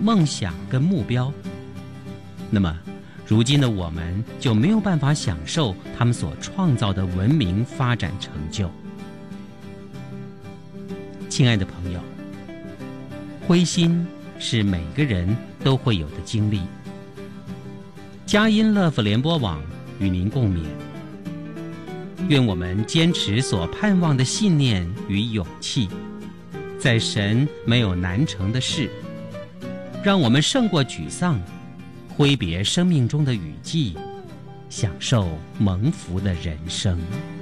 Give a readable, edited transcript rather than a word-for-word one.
梦想跟目标，那么如今的我们就没有办法享受他们所创造的文明发展成就。亲爱的朋友，灰心是每个人都会有的经历。佳音乐福联播网与您共勉，愿我们坚持所盼望的信念与勇气，在神没有难成的事，让我们胜过沮丧，挥别生命中的雨季，享受蒙福的人生。